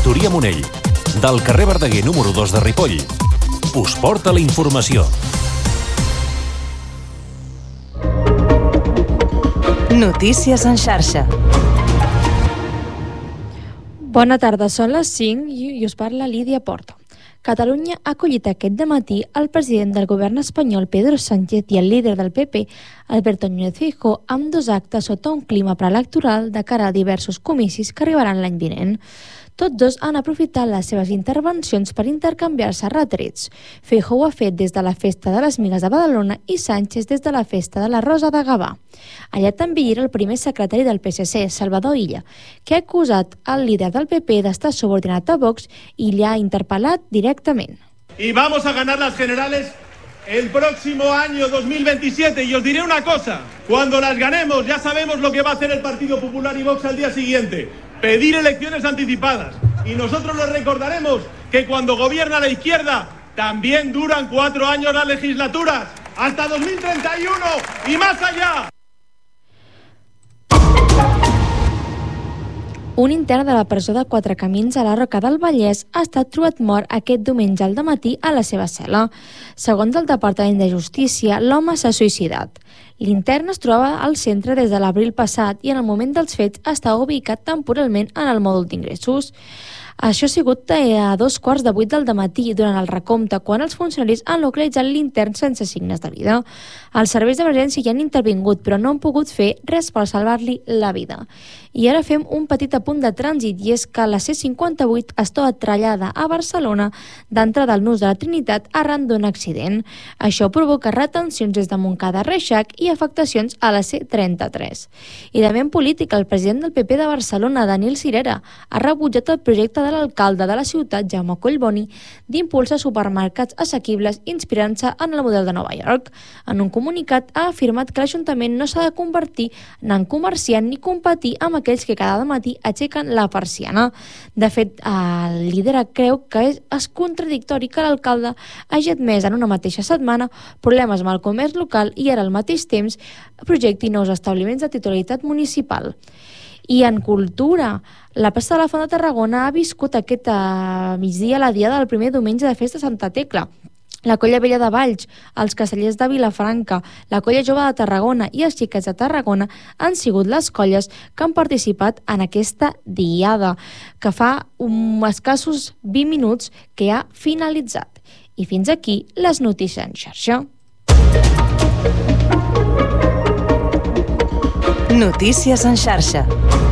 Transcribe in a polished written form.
Monell, del carrer Verdaguer número 2 de Ripoll. Us porta la informació. Notícies en xarxa. Bona tarda, són les 5 i us parla Lídia Porta. Catalunya ha acollit aquest dematí el president del govern espanyol, Pedro Sánchez, i el líder del PP, Alberto Núñez Feijóo, amb 2 actes sota un clima preelectoral de cara a diversos comicis que arribaran l'any vinent. Tots dos han aprofitat les seves intervencions per intercanviar-se retrets. Feijóo ho ha fet des de la Festa de les Migues de Badalona i Sánchez des de la Festa de la Rosa de Gavà. Allà també hi era el primer secretari del PSC, Salvador Illa, que ha acusat al líder del PP d'estar subordinat a Vox i li ha interpel·lat directament. Y vamos a ganar las generales el próximo año 2027. Y os diré una cosa, cuando las ganemos ya sabemos lo que va a hacer el Partido Popular y Vox al día siguiente. Pedir elecciones anticipadas. Y nosotros les recordaremos que cuando gobierna la izquierda también duran 4 años las legislaturas. Hasta 2031 y más allá. Un intern de la presó de Quatre Camins a la Roca del Vallès ha estat trobat mort aquest diumenge al dematí a la seva cel·la. Segons el Departament de Justícia, l'home s'ha suïcidat. L'intern es trobava al centre des de l'abril passat i en el moment dels fets estava ubicat temporalment en el mòdul d'ingressos. Això ha sigut a 7:15 del dematí durant el recompte, quan els funcionaris han localitzat l'intern sense signes de vida. Els serveis d'emergència hi han intervingut, però no han pogut fer res per salvar-li la vida. I ara fem un petit apunt de trànsit, i és que la C58 es troba trallada a Barcelona d'entrada al nus de la Trinitat arran d'un accident. Això provoca retencions des de Montcada a Reixac i afectacions a la C33. I també en política, el president del PP de Barcelona, Daniel Sirera, ha rebutjat el projecte de l'alcalde de la ciutat, Jaume Collboni, d'impulsar supermercats assequibles inspirant-se en el model de Nova York. En un comunicat ha afirmat que l'Ajuntament no s'ha de convertir en comerciant ni competir amb aquells que cada matí aixequen la persiana. De fet, el líder creu que és contradictori que l'alcalde hagi admès en una mateixa setmana problemes amb el comerç local i ara al mateix temps projecti nous establiments de titularitat municipal. I en cultura, la Plaça de la Font de Tarragona ha viscut aquest migdia la diada del primer diumenge de festa Santa Tecla. La Colla Vella de Valls, els Castellers de Vilafranca, la Colla Jove de Tarragona i els Xiquets de Tarragona han sigut les colles que han participat en aquesta diada, que fa escassos 20 minuts que ha finalitzat. I fins aquí les notícies en xarxa. Notícies en xarxa.